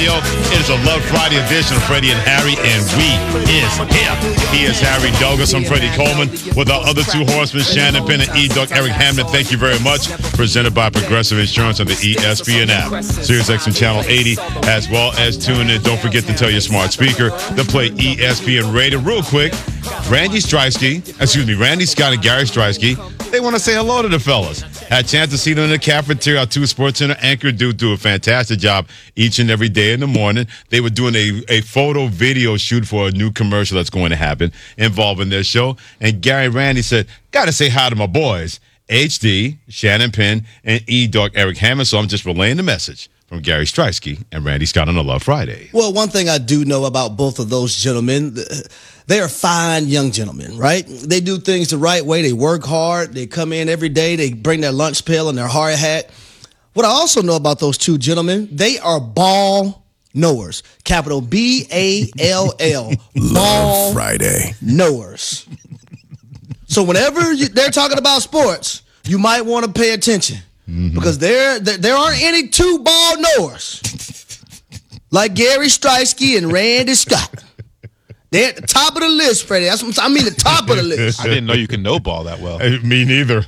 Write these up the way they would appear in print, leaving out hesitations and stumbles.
It is a Love Friday edition of Freddie and Harry, and we is here. He is Harry Douglas. I'm Freddie Coleman with our other two horsemen, Shannon Penn and E-Duck Eric Hammond. Thank you very much. Presented by Progressive Insurance on the ESPN app, SiriusXM Channel 80, as well as tune in. Don't forget to tell your smart speaker to play ESPN Radio. Real quick, Randy Scott and Gary Striewski, they want to say hello to the fellas. Had a chance to see them in the cafeteria. Our two Sports Center anchors do a fantastic job each and every day in the morning. They were doing a photo video shoot for a new commercial that's going to happen involving their show. And Gary and Randy said, got to say hi to my boys, HD, Shannon Penn, and E-Dog Eric Hammond. So I'm just relaying the message from Gary Striewski and Randy Scott on a Love Friday. Well, one thing I do know about both of those gentlemen, they are fine young gentlemen, right? They do things the right way. They work hard. They come in every day. They bring their lunch pail and their hard hat. What I also know about those two gentlemen, they are ball knowers. Capital B-A-L-L. Ball Friday knowers. So whenever they're talking about sports, you might want to pay attention. Mm-hmm. Because there aren't any two ball knowers like Gary Striewski and Randy Scott. They're at the top of the list, Freddie. I mean the top of the list. I didn't know you can know ball that well. Me neither.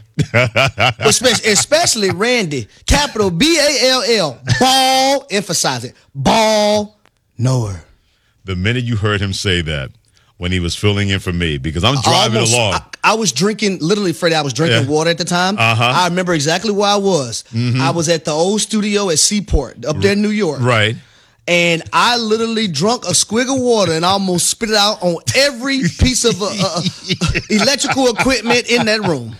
Especially Randy. Capital B-A-L-L. Ball, emphasize it. Ball knower. The minute you heard him say that, when he was filling in for me, because I'm driving along. I was drinking, literally, Freddie, I was drinking water at the time. I remember exactly where I was. Mm-hmm. I was at the old studio at Seaport, up there in New York. Right. And I literally drunk a swig of water and almost spit it out on every piece of electrical equipment in that room.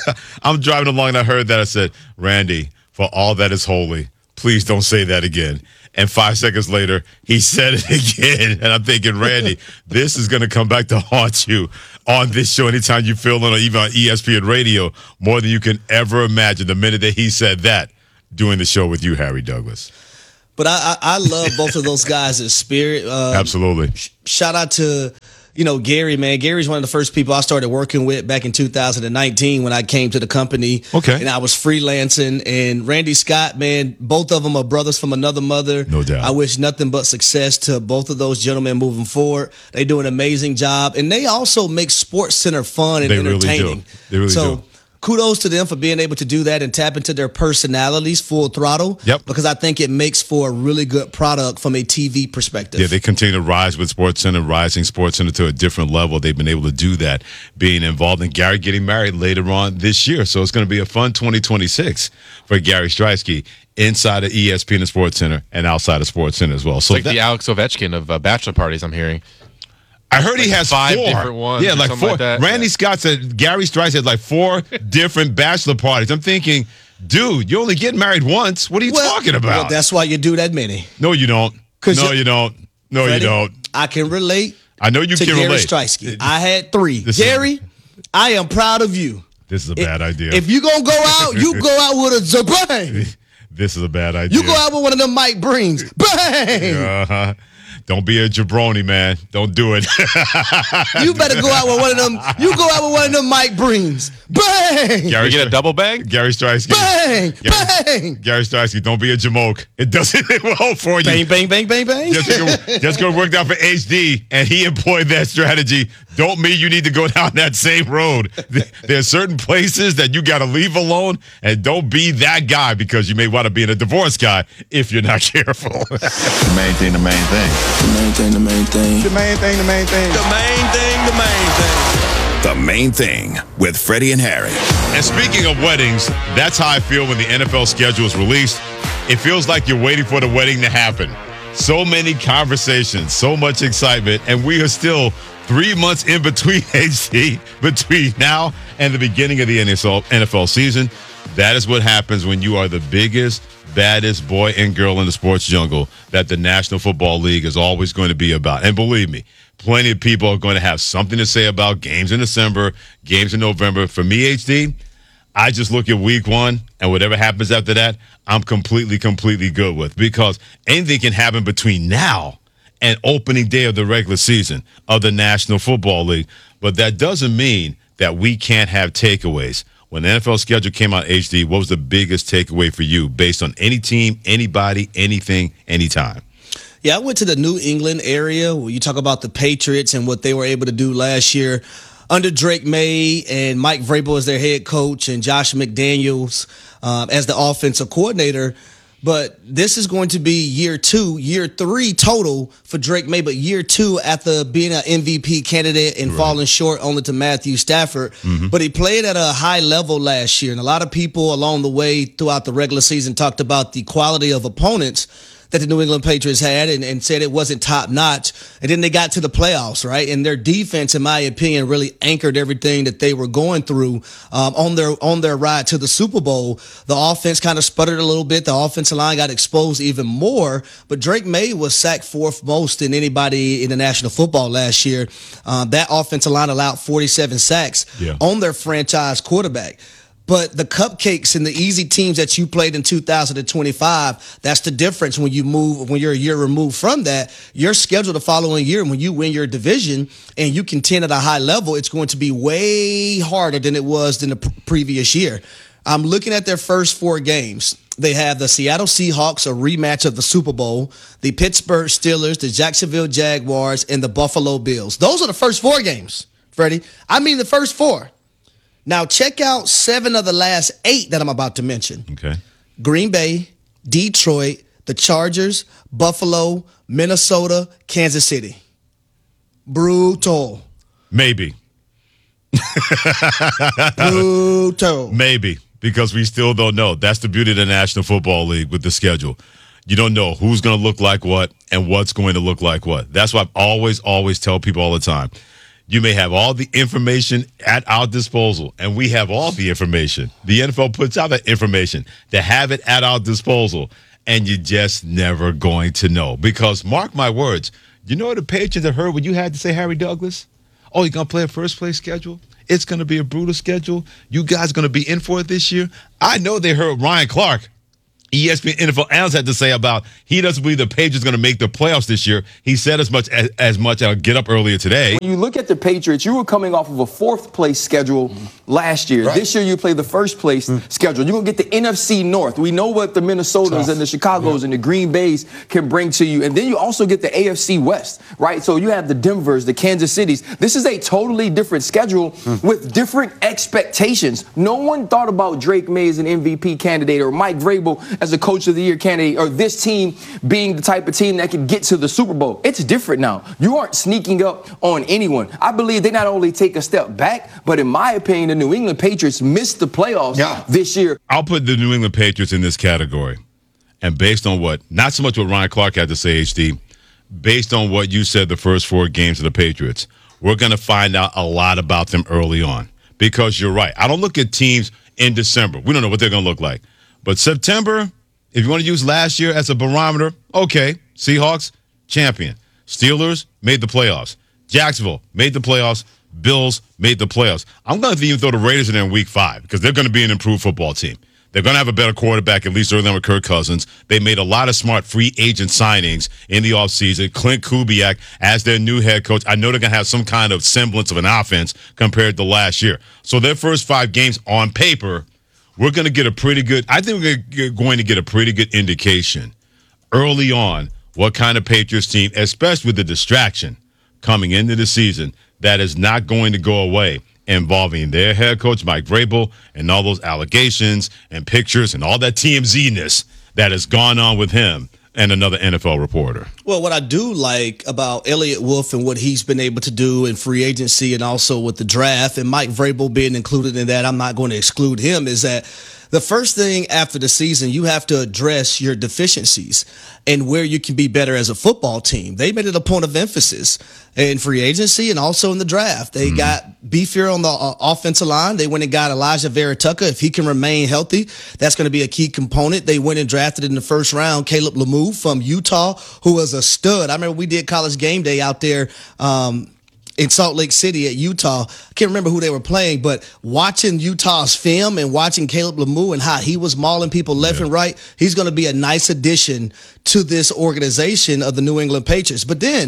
I'm driving along and I heard that. I said, Randy, for all that is holy, please don't say that again. And 5 seconds later, he said it again. And I'm thinking, Randy, this is going to come back to haunt you on this show anytime you feel it, or even on ESPN Radio, more than you can ever imagine the minute that he said that doing the show with you, Harry Douglas. But I love both of those guys' spirit. Absolutely. Shout out to, Gary, man. Gary's one of the first people I started working with back in 2019 when I came to the company. Okay. And I was freelancing. And Randy Scott, man, both of them are brothers from another mother. No doubt. I wish nothing but success to both of those gentlemen moving forward. They do an amazing job. And they also make Sports Center fun and entertaining. Really do. They really do. Kudos to them for being able to do that and tap into their personalities full throttle. Yep. Because I think it makes for a really good product from a TV perspective. Yeah, they continue to rise with SportsCenter, rising SportsCenter to a different level. They've been able to do that, being involved in Gary getting married later on this year. So it's going to be a fun 2026 for Gary Striewski inside of ESPN and SportsCenter and outside of SportsCenter as well. So it's like the Alex Ovechkin of bachelor parties, I'm hearing. I heard he has 5 4 different ones. Yeah, like 4. Like that. Randy Scott said Gary Striewski had like 4 different bachelor parties. I'm thinking, dude, you only get married once. What are you talking about? Well, that's why you do that many. No, you don't. No, you don't. No, Freddie, you don't. I can relate. I know you to can Gary relate. Striewski. I had 3. Gary, I am proud of you. This is a bad idea. If you gonna go out, you go out with a zabang. This is a bad idea. You go out with one of them Mike Brings. Bang! Uh-huh. Don't be a jabroni, man. Don't do it. You better go out with one of them. You go out with one of them Mike Brings. Bang! Gary, get a double bang? Gary Striewski. Bang! Bang! Gary Striewski, don't be a jamoke. It doesn't end well for you. Bang, bang, bang, bang, bang. Just go work out for HD, and he employed that strategy. Don't mean you need to go down that same road. There are certain places that you got to leave alone, and don't be that guy because you may want to be in a divorce guy if you're not careful. The main thing, the main thing. The main thing, the main thing. The main thing, the main thing. The main thing, the main thing. The Main Thing with Freddie and Harry. And speaking of weddings, that's how I feel when the NFL schedule is released. It feels like you're waiting for the wedding to happen. So many conversations, so much excitement, and we are still 3 months in between HD, between now and the beginning of the NFL season. That is what happens when you are the biggest, baddest boy and girl in the sports jungle that the National Football League is always going to be about. And believe me, plenty of people are going to have something to say about games in December, games in November. For me, HD, I just look at week 1, and whatever happens after that, I'm completely good with, because anything can happen between now and opening day of the regular season of the National Football League. But that doesn't mean that we can't have takeaways. When the NFL schedule came out, HD, what was the biggest takeaway for you based on any team, anybody, anything, anytime? Yeah, I went to the New England area where you talk about the Patriots and what they were able to do last year under Drake May and Mike Vrabel as their head coach and Josh McDaniels as the offensive coordinator. But this is going to be year 3 total for Drake May, but year 2 after being an MVP candidate and falling short only to Matthew Stafford. But he played at a high level last year, and a lot of people along the way throughout the regular season talked about the quality of opponents that the New England Patriots had and said it wasn't top notch. And then they got to the playoffs, right? And their defense, in my opinion, really anchored everything that they were going through on their ride to the Super Bowl. The offense kind of sputtered a little bit. The offensive line got exposed even more. But Drake May was sacked 4th most than anybody in the National Football last year. That offensive line allowed 47 sacks on their franchise quarterback. But the cupcakes and the easy teams that you played in 2025, that's the difference when you're a year removed from that. Your schedule the following year, when you win your division and you contend at a high level, it's going to be way harder than it was than the previous year. I'm looking at their first 4 games. They have the Seattle Seahawks, a rematch of the Super Bowl, the Pittsburgh Steelers, the Jacksonville Jaguars, and the Buffalo Bills. Those are the first 4 games, Freddie. I mean the first 4. Now, check out 7 of the last 8 that I'm about to mention. Okay. Green Bay, Detroit, the Chargers, Buffalo, Minnesota, Kansas City. Brutal. Maybe. Brutal. Maybe, because we still don't know. That's the beauty of the National Football League with the schedule. You don't know who's going to look like what and what's going to look like what. That's why I always tell people all the time. You may have all the information at our disposal, and we have all the information. The NFL puts out that information to have it at our disposal, and you're just never going to know. Because, mark my words, you know the Patriots that heard what you had to say, Harry Douglas? Oh, you're going to play a first-place schedule? It's going to be a brutal schedule. You guys going to be in for it this year? I know they heard Ryan Clark, ESPN NFL analyst, had to say about he doesn't believe the Patriots going to make the playoffs this year. He said as much I'll get up earlier today. When you look at the Patriots, you were coming off of a 4th place schedule last year. Right. This year you play the 1st place schedule. You're going to get the NFC North. We know what the Minnesotas and the Chicagos and the Green Bays can bring to you. And then you also get the AFC West, right? So you have the Denvers, the Kansas Cities. This is a totally different schedule with different expectations. No one thought about Drake May as an MVP candidate or Mike Vrabel as a Coach of the Year candidate or this team being the type of team that can get to the Super Bowl. It's different now. You aren't sneaking up on anyone. I believe they not only take a step back, but in my opinion, the New England Patriots missed the playoffs this year. I'll put the New England Patriots in this category. And based on not so much what Ryan Clark had to say, HD, based on what you said the first 4 games of the Patriots, we're going to find out a lot about them early on. Because you're right. I don't look at teams in December. We don't know what they're going to look like. But September, if you want to use last year as a barometer, okay, Seahawks, champion. Steelers made the playoffs. Jacksonville made the playoffs. Bills made the playoffs. I'm going to even throw the Raiders in there in week 5 because they're going to be an improved football team. They're going to have a better quarterback, at least early on with Kirk Cousins. They made a lot of smart free agent signings in the offseason. Clint Kubiak as their new head coach. I know they're going to have some kind of semblance of an offense compared to last year. So their first 5 games on paper, we're going to get a pretty good – I think we're going to get a pretty good indication early on what kind of Patriots team, especially with the distraction coming into the season, that is not going to go away, involving their head coach, Mike Vrabel, and all those allegations and pictures and all that TMZ-ness that has gone on with him and another NFL reporter. Well, what I do like about Elliott Wolf and what he's been able to do in free agency and also with the draft, and Mike Vrabel being included in that, I'm not going to exclude him, is that the first thing after the season, you have to address your deficiencies and where you can be better as a football team. They made it a point of emphasis in free agency and also in the draft. They got beefier on the offensive line. They went and got Elijah Vera Tucker. If he can remain healthy, that's going to be a key component. They went and drafted in the first round Caleb Lemieux from Utah, who was a stud. I remember we did College Game Day out there in Salt Lake City at Utah. I can't remember who they were playing, but watching Utah's film and watching Caleb Lemieux and how he was mauling people left and right, he's going to be a nice addition to this organization of the New England Patriots. But then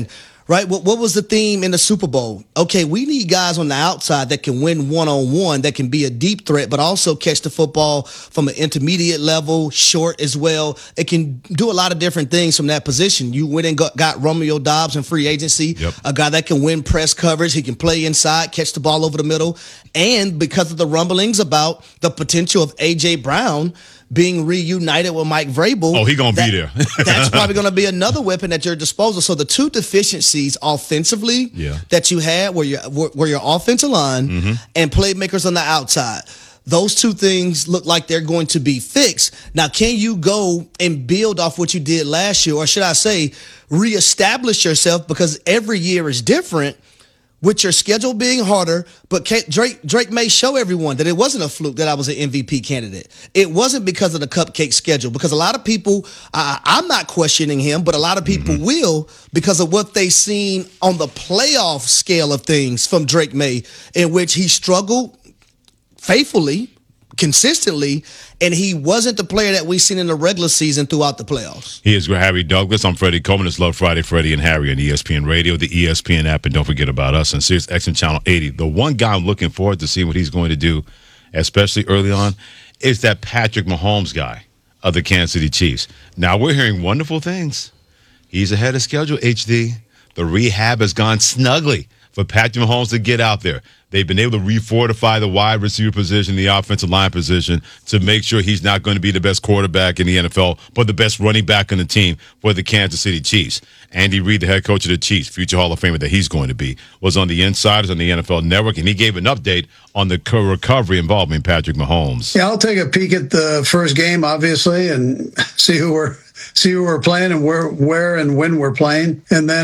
right? What was the theme in the Super Bowl? Okay, we need guys on the outside that can win one-on-one, that can be a deep threat, but also catch the football from an intermediate level, short as well. It can do a lot of different things from that position. You went and got Romeo Doubs in free agency, a guy that can win press coverage. He can play inside, catch the ball over the middle. And because of the rumblings about the potential of A.J. Brown being reunited with Mike Vrabel. Oh, he going to be there. That's probably going to be another weapon at your disposal. So the two deficiencies offensively that you had were your offensive line and playmakers on the outside. Those two things look like they're going to be fixed. Now, can you go and build off what you did last year, or should I say reestablish yourself, because every year is different with your schedule being harder, but Drake may show everyone that it wasn't a fluke that I was an MVP candidate. It wasn't because of the cupcake schedule, because a lot of people, I'm not questioning him, but a lot of people will, because of what they've seen on the playoff scale of things from Drake May, in which he struggled faithfully, consistently, and he wasn't the player that we've seen in the regular season throughout the playoffs. He is Harry Douglas. I'm Freddie Coleman. It's Love Friday, Freddie and Harry on ESPN Radio, the ESPN app, and don't forget about us on Sirius XM Channel 80. The one guy I'm looking forward to seeing what he's going to do, especially early on, is that Patrick Mahomes guy of the Kansas City Chiefs. Now, we're hearing wonderful things. He's ahead of schedule, HD. The rehab has gone snugly for Patrick Mahomes to get out there. They've been able to refortify the wide receiver position, the offensive line position, to make sure he's not going to be the best quarterback in the NFL, but the best running back on the team for the Kansas City Chiefs. Andy Reid, the head coach of the Chiefs, future Hall of Famer that he's going to be, was on the Insiders on the NFL Network, and he gave an update on the recovery involving Patrick Mahomes. Yeah, I'll take a peek at the first game, obviously, and see who we're playing and where and when we're playing, and then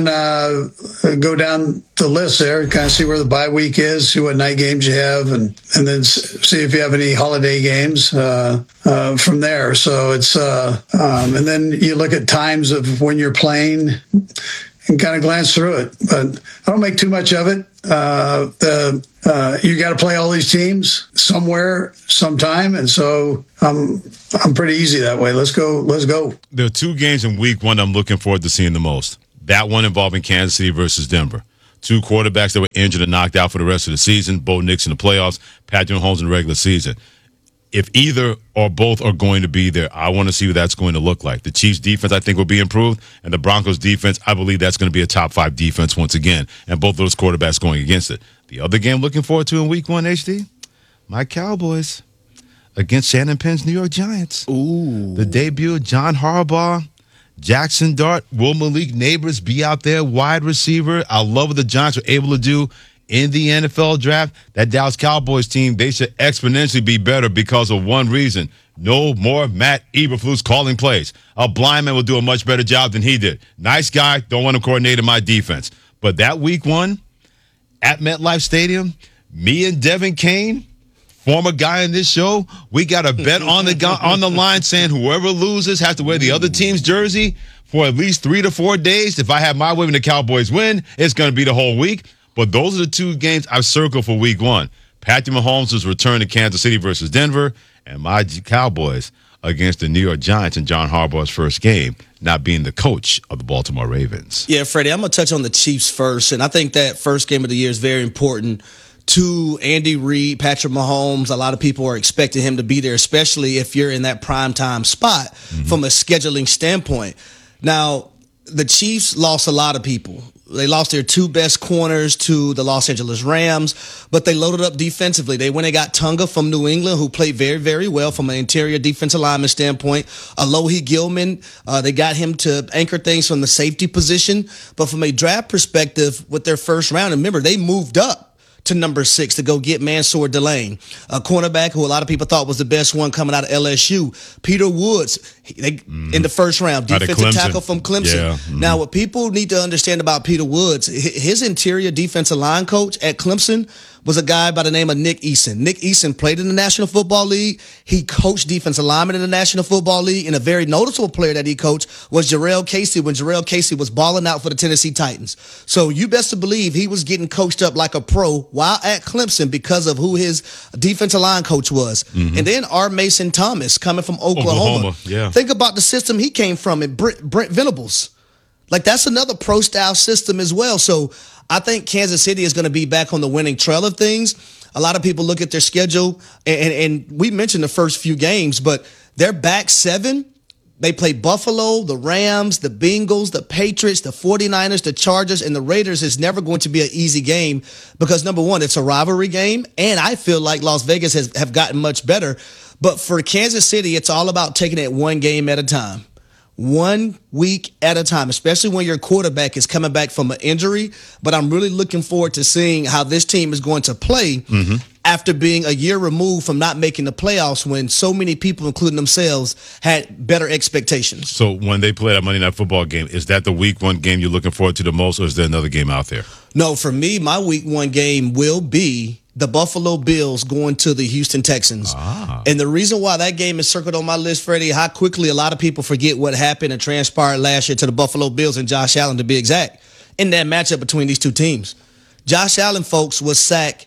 go down the list there, kind of see where the bye week is, see what night games you have, and then see if you have any holiday games from there. So it's and then you look at times of when you're playing and kind of glance through it, but I don't make too much of it. You got to play all these teams somewhere, sometime, and so I'm pretty easy that way. Let's go. There are two games in week one I'm looking forward to seeing the most. That one involving Kansas City versus Denver. Two quarterbacks that were injured and knocked out for the rest of the season. Bo Nix in the playoffs, Patrick Mahomes in the regular season. If either or both are going to be there, I want to see what that's going to look like. The Chiefs' defense, I think, will be improved, and the Broncos' defense, I believe that's going to be a top 5 defense once again, and both of those quarterbacks going against it. The other game looking forward to in week one, HD, my Cowboys against Shannon Penn's New York Giants. Ooh. The debut of John Harbaugh, Jackson Dart, will Malik Neighbors be out there, wide receiver. I love what the Giants were able to do in the NFL draft. That Dallas Cowboys team, they should exponentially be better because of one reason. No more Matt Eberflus calling plays. A blind man will do a much better job than he did. Nice guy, don't want him coordinating my defense. But that week one at MetLife Stadium, me and Devin Kane, former guy in this show, we got a bet on the line saying whoever loses has to wear the other team's jersey for at least 3 to 4 days. If I have my way when the Cowboys win, it's going to be the whole week. But those are the two games I've circled for week one. Patrick Mahomes' return to Kansas City versus Denver, and my Cowboys against the New York Giants in John Harbaugh's first game, not being the coach of the Baltimore Ravens. Yeah, Freddie, I'm going to touch on the Chiefs first, and I think that first game of the year is very important to Andy Reid, Patrick Mahomes. A lot of people are expecting him to be there, especially if you're in that primetime spot from a scheduling standpoint. Now, the Chiefs lost a lot of people. They lost their 2 best corners to the Los Angeles Rams, but they loaded up defensively. They went and got Tunga from New England, who played very, very well from an interior defensive lineman standpoint. Alohi Gilman, they got him to anchor things from the safety position. But from a draft perspective, with their first round, and remember, they moved up to number 6 to go get Mansour Delane, a cornerback who a lot of people thought was the best one coming out of LSU. Peter Woods, in the first round, defensive tackle from Clemson. Yeah. Now, what people need to understand about Peter Woods, his interior defensive line coach at Clemson was a guy by the name of Nick Eason. Nick Eason played in the National Football League. He coached defensive linemen in the National Football League, and a very noticeable player that he coached was Jarrell Casey when Jarrell Casey was balling out for the Tennessee Titans. So you best to believe he was getting coached up like a pro while at Clemson because of who his defensive line coach was. And then R. Mason Thomas coming from Oklahoma. Yeah. Think about the system he came from at Brent Venables. Like, that's another pro-style system as well. So I think Kansas City is going to be back on the winning trail of things. A lot of people look at their schedule, and we mentioned the first few games, but they're back 7. They play Buffalo, the Rams, the Bengals, the Patriots, the 49ers, the Chargers, and the Raiders. Is never going to be an easy game because, number one, it's a rivalry game, and I feel like Las Vegas have gotten much better. But for Kansas City, it's all about taking it one game at a time. 1 week at a time, especially when your quarterback is coming back from an injury. But I'm really looking forward to seeing how this team is going to play after being a year removed from not making the playoffs when so many people, including themselves, had better expectations. So when they play that Monday Night Football game, is that the week 1 game you're looking forward to the most, or is there another game out there? No, for me, my week 1 game will be the Buffalo Bills going to the Houston Texans. And the reason why that game is circled on my list, Freddie, how quickly a lot of people forget what happened and transpired last year to the Buffalo Bills and Josh Allen, to be exact, in that matchup between these two teams. Josh Allen, folks, was sacked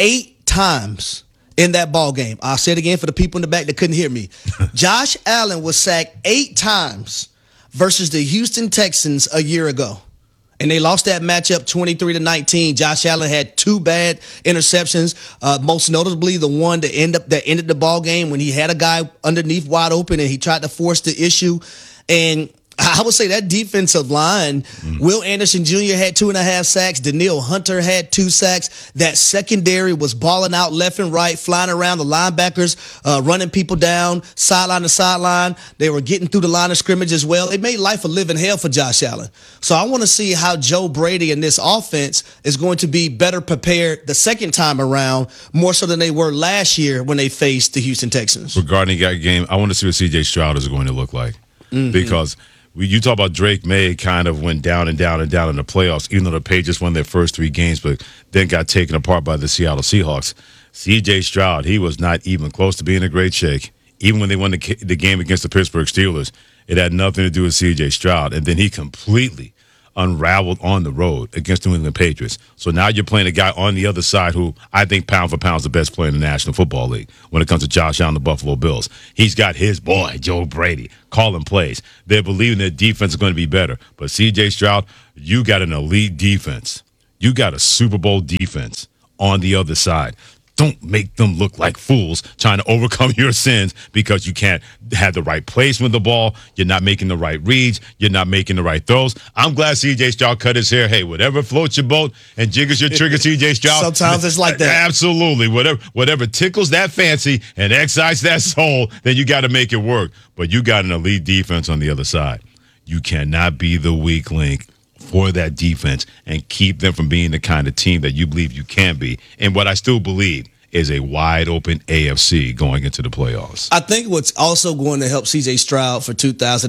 8 times in that ball game. I'll say it again for the people in the back that couldn't hear me. Josh Allen was sacked 8 times versus the Houston Texans a year ago. And they lost that matchup 23-19. Josh Allen had 2 bad interceptions, most notably the one that ended the ball game when he had a guy underneath wide open and he tried to force the issue. And I would say that defensive line, Will Anderson Jr. had 2.5 sacks. Danielle Hunter had 2 sacks. That secondary was balling out left and right, flying around the linebackers, running people down, sideline to sideline. They were getting through the line of scrimmage as well. It made life a living hell for Josh Allen. So I want to see how Joe Brady and this offense is going to be better prepared the second time around, more so than they were last year when they faced the Houston Texans. Regarding that game, I want to see what C.J. Stroud is going to look like. Because you talk about Drake May kind of went down and down and down in the playoffs, even though the Patriots won their first 3 games, but then got taken apart by the Seattle Seahawks. C.J. Stroud, he was not even close to being a great shake. Even when they won the game against the Pittsburgh Steelers, it had nothing to do with C.J. Stroud. And then he completely unraveled on the road against the New England Patriots. So now you're playing a guy on the other side who I think pound for pound is the best player in the National Football League when it comes to Josh Allen, the Buffalo Bills. He's got his boy, Joe Brady, calling plays. They're believing their defense is going to be better. But C.J. Stroud, you got an elite defense. You got a Super Bowl defense on the other side. Don't make them look like fools trying to overcome your sins because you can't have the right placement of the ball. You're not making the right reads. You're not making the right throws. I'm glad C.J. Stroud cut his hair. Hey, whatever floats your boat and jiggles your trigger, C.J. Stroud. Sometimes it's like that. Absolutely. Whatever tickles that fancy and excites that soul, then you got to make it work. But you got an elite defense on the other side. You cannot be the weak link for that defense and keep them from being the kind of team that you believe you can be. And what I still believe is a wide open AFC going into the playoffs. I think what's also going to help CJ Stroud for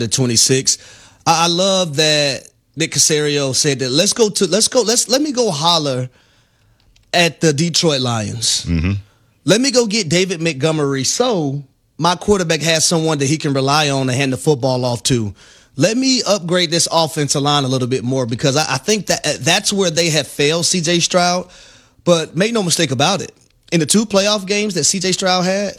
2026, I love that Nick Caserio said that let me go holler at the Detroit Lions. Let me go get David Montgomery so my quarterback has someone that he can rely on to hand the football off to. Let me upgrade this offensive line a little bit more because I think that's where they have failed CJ Stroud. But make no mistake about it. In the 2 playoff games that CJ Stroud had,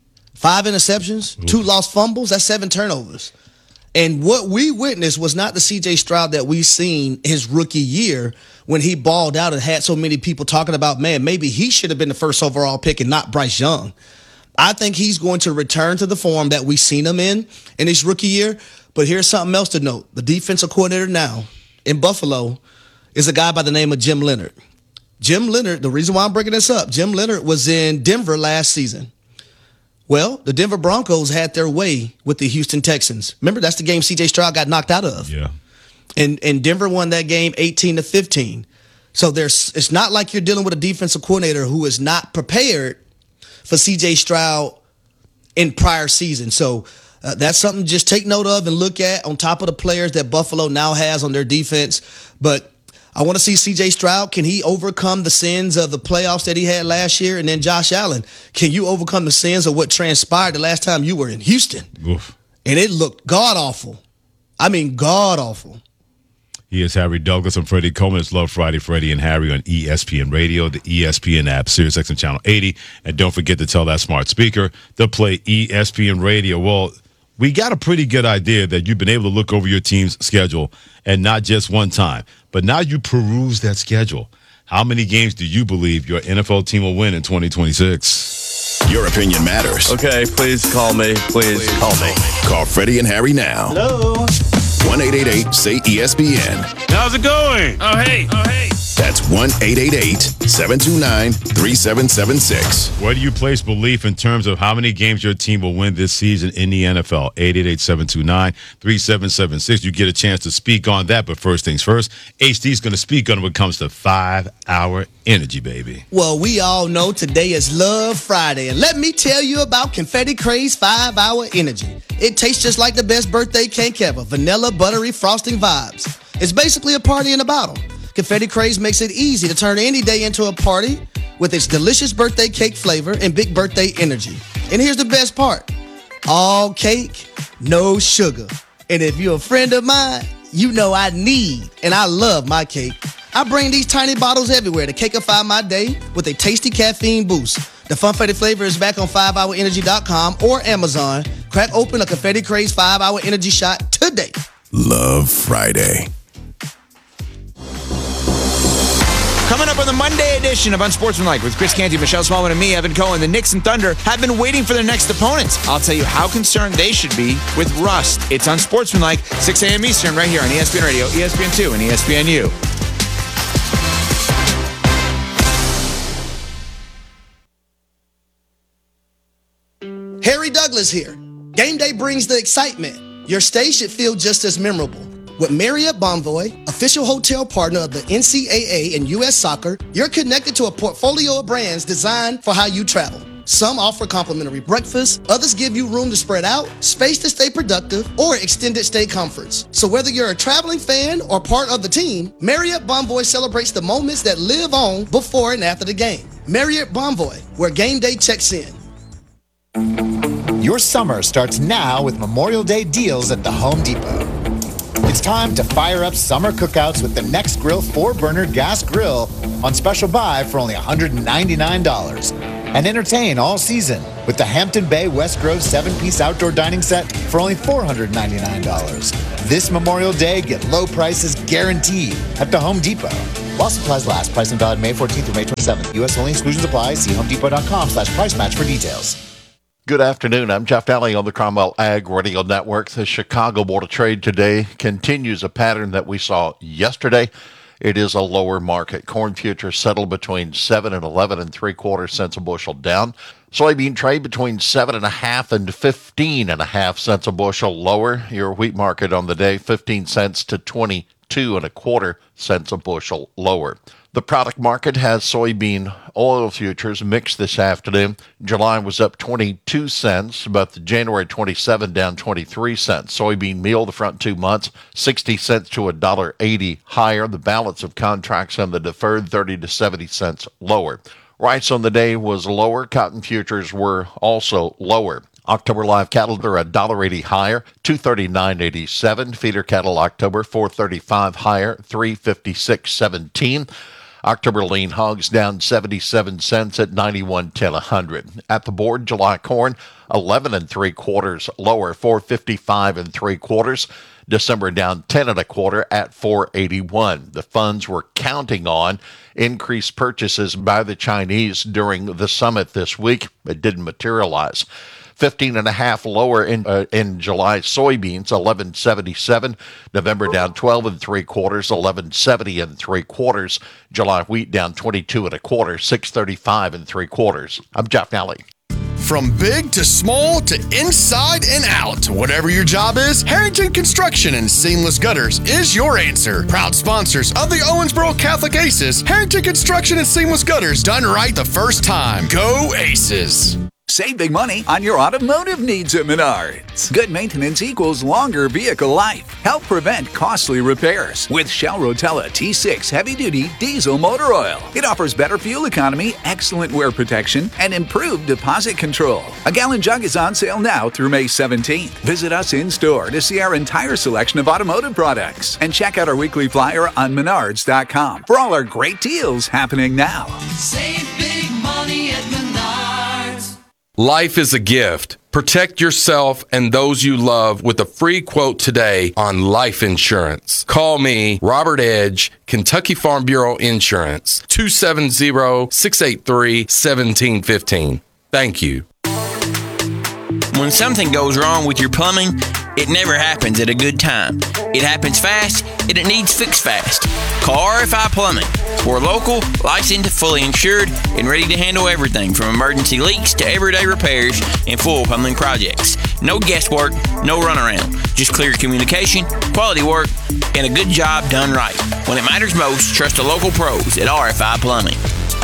5 interceptions, 2 lost fumbles, that's 7 turnovers. And what we witnessed was not the CJ Stroud that we seen his rookie year when he balled out and had so many people talking about, man, maybe he should have been the first overall pick and not Bryce Young. I think he's going to return to the form that we've seen him in his rookie year. But here's something else to note. The defensive coordinator now in Buffalo is a guy by the name of Jim Leonhard. Jim Leonhard, the reason why I'm bringing this up, Jim Leonhard was in Denver last season. Well, the Denver Broncos had their way with the Houston Texans. Remember, that's the game C.J. Stroud got knocked out of. Yeah. And Denver won that game 18-15. So it's not like you're dealing with a defensive coordinator who is not prepared for C.J. Stroud in prior seasons. So that's something to just take note of and look at on top of the players that Buffalo now has on their defense. But I want to see C.J. Stroud. Can he overcome the sins of the playoffs that he had last year? And then Josh Allen, can you overcome the sins of what transpired the last time you were in Houston? Oof. And it looked god-awful. I mean, god-awful. He is Harry Douglas. I'm Freddie Coleman. It's Love Friday, Freddie and Harry on ESPN Radio, the ESPN app, SiriusXM Channel 80. And don't forget to tell that smart speaker to play ESPN Radio. Well, we got a pretty good idea that you've been able to look over your team's schedule, and not just one time. But now you peruse that schedule. How many games do you believe your NFL team will win in 2026? Your opinion matters. Okay, please call me. Please call me. Call Freddie and Harry now. Hello. 1-888-SAY-ESPN. How's it going? Oh, hey. That's 1-888-729-3776. Where do you place belief in terms of how many games your team will win this season in the NFL? 888-729-3776. You get a chance to speak on that, but first things first, HD's going to speak on it when it comes to 5-Hour Energy, baby. Well, we all know today is Love Friday, and let me tell you about Confetti Craze 5-Hour Energy. It tastes just like the best birthday cake ever, vanilla, buttery, frosting vibes. It's basically a party in a bottle. Confetti Craze makes it easy to turn any day into a party with its delicious birthday cake flavor and big birthday energy. And here's the best part. All cake, no sugar. And if you're a friend of mine, you know I need and I love my cake. I bring these tiny bottles everywhere to cakeify my day with a tasty caffeine boost. The Funfetti flavor is back on 5hourenergy.com or Amazon. Crack open a Confetti Craze 5-Hour Energy shot today. Love Friday. Coming up on the Monday edition of Unsportsmanlike with Chris Canty, Michelle Smallman, and me, Evan Cohen, the Knicks and Thunder have been waiting for their next opponents. I'll tell you how concerned they should be with rust. It's Unsportsmanlike, 6 a.m. Eastern, right here on ESPN Radio, ESPN2, and ESPNU. Harry Douglas here. Game day brings the excitement. Your stay should feel just as memorable. With Marriott Bonvoy, official hotel partner of the NCAA and U.S. Soccer, you're connected to a portfolio of brands designed for how you travel. Some offer complimentary breakfast, others give you room to spread out, space to stay productive, or extended stay comforts. So whether you're a traveling fan or part of the team, Marriott Bonvoy celebrates the moments that live on before and after the game. Marriott Bonvoy, where game day checks in. Your summer starts now with Memorial Day deals at the Home Depot. It's time to fire up summer cookouts with the Next Grill 4-burner gas grill on special buy for only $199. And entertain all season with the Hampton Bay West Grove 7-piece outdoor dining set for only $499. This Memorial Day, get low prices guaranteed at the Home Depot. While supplies last, pricing valid May 14th through May 27th. U.S. only, exclusions apply. See homedepot.com/price match for details. Good afternoon. I'm Jeff Daly on the Cromwell Ag Radio Network. The Chicago Board of Trade today continues a pattern that we saw yesterday. It is a lower market. Corn futures settled between 7 and 11 and 3/4 cents a bushel down. Soybean trade between 7.5 and 15.5 cents a bushel lower. Your wheat market on the day 15 cents to 22.25 cents a bushel lower. The product market has soybean oil futures mixed this afternoon. July was up 22 cents, but the January 27 down 23 cents. Soybean meal the front 2 months, 60 cents to $1.80 higher. The balance of contracts on the deferred 30 to 70 cents lower. Rice on the day was lower. Cotton futures were also lower. October live cattle are $1.80 higher, $239.87. Feeder cattle October $435 higher, $356.17. October lean hogs down 77 cents at 91.10 a hundred. At the board, July corn 11 3/4 lower, 455 3/4. December down 10 1/4 at 481. The funds were counting on increased purchases by the Chinese during the summit this week. It didn't materialize. 15.5 lower in July soybeans, 11.77. November down 12 3/4, 11.70 3/4. July wheat down 22 1/4, 6.35 3/4. I'm Jeff Nally. From big to small to inside and out, whatever your job is, Harrington Construction and Seamless Gutters is your answer. Proud sponsors of the Owensboro Catholic Aces, Harrington Construction and Seamless Gutters, done right the first time. Go Aces! Save big money on your automotive needs at Menards. Good maintenance equals longer vehicle life. Help prevent costly repairs with Shell Rotella T6 heavy-duty diesel motor oil. It offers better fuel economy, excellent wear protection, and improved deposit control. A gallon jug is on sale now through May 17th. Visit us in-store to see our entire selection of automotive products and check out our weekly flyer on Menards.com for all our great deals happening now. Save big money at Menards. Life is a gift. Protect yourself and those you love with a free quote today on life insurance. Call me, Robert Edge, Kentucky Farm Bureau Insurance, 270-683-1715. Thank you. When something goes wrong with your plumbing, it never happens at a good time. It happens fast, and it needs fixed fast. Call RFI Plumbing. We're local, licensed, fully insured, and ready to handle everything from emergency leaks to everyday repairs and full plumbing projects. No guesswork, no runaround. Just clear communication, quality work, and a good job done right. When it matters most, trust the local pros at RFI Plumbing.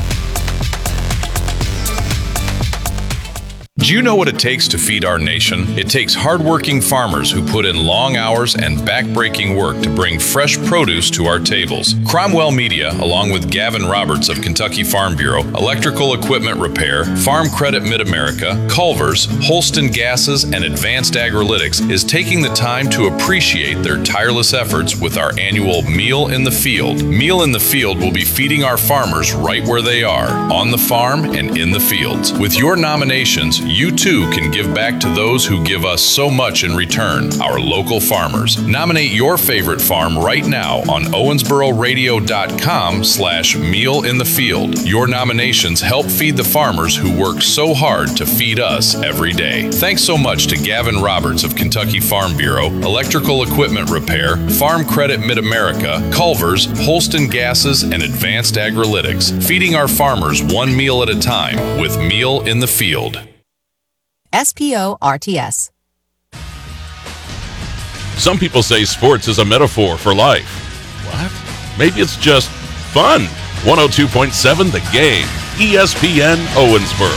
Do you know what it takes to feed our nation? It takes hardworking farmers who put in long hours and backbreaking work to bring fresh produce to our tables. Cromwell Media, along with Gavin Roberts of Kentucky Farm Bureau, Electrical Equipment Repair, Farm Credit Mid-America, Culver's, Holston Gases, and Advanced Agrilytics, is taking the time to appreciate their tireless efforts with our annual Meal in the Field. Meal in the Field will be feeding our farmers right where they are, on the farm and in the fields. With your nominations, you too can give back to those who give us so much in return, our local farmers. Nominate your favorite farm right now on owensbororadio.com/mealinthefield. Your nominations help feed the farmers who work so hard to feed us every day. Thanks so much to Gavin Roberts of Kentucky Farm Bureau, Electrical Equipment Repair, Farm Credit Mid-America, Culver's, Holston Gases, and Advanced Agrilytics, feeding our farmers one meal at a time with Meal in the Field. SPO-RTS. Some people say sports is a metaphor for life. What? Maybe it's just fun. 102.7 The Game. ESPN Owensboro.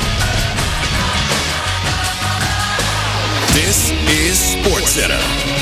This is SportsCenter.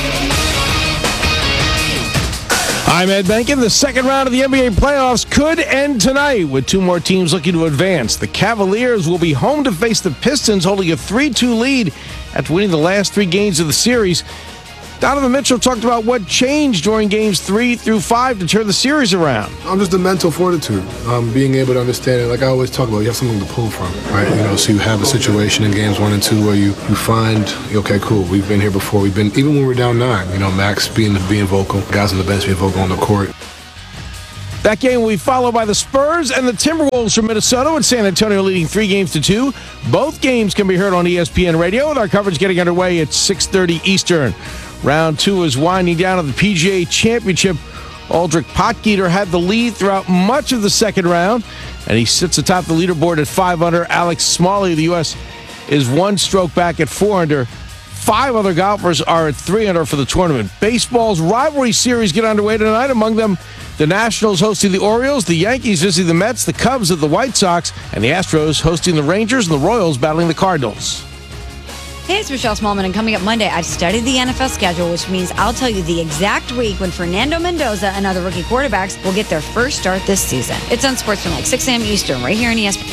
I'm Ed Benkin. The second round of the NBA playoffs could end tonight with two more teams looking to advance. The Cavaliers will be home to face the Pistons, holding a 3-2 lead after winning the last three games of the series. Donovan Mitchell talked about what changed during games 3 through 5 to turn the series around. Just the mental fortitude, being able to understand it. Like I always talk about, you have something to pull from, right? So you have a situation in games 1 and 2 where you find, okay, cool, we've been here before. We've been, even when we're down 9, Max being vocal, guys on the bench being vocal on the court. That game will be followed by the Spurs and the Timberwolves from Minnesota, with San Antonio leading 3-2. Both games can be heard on ESPN Radio, with our coverage getting underway at 6:30 Eastern. Round 2 is winding down at the PGA Championship. Aldrich Potgieter had the lead throughout much of the second round, and he sits atop the leaderboard at 5 under. Alex Smalley of the U.S. is 1 stroke back at 4 under. 5 other golfers are at 3 under for the tournament. Baseball's rivalry series get underway tonight. Among them, the Nationals hosting the Orioles, the Yankees visiting the Mets, the Cubs at the White Sox, and the Astros hosting the Rangers, and the Royals battling the Cardinals. Hey, it's Michelle Smallman, and coming up Monday, I've studied the NFL schedule, which means I'll tell you the exact week when Fernando Mendoza and other rookie quarterbacks will get their first start this season. It's on Sportsman, 6 a.m. Eastern, right here on ESPN.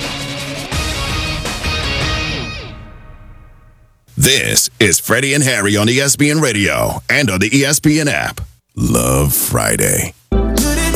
This is Freddie and Harry on ESPN Radio and on the ESPN app. Love Friday.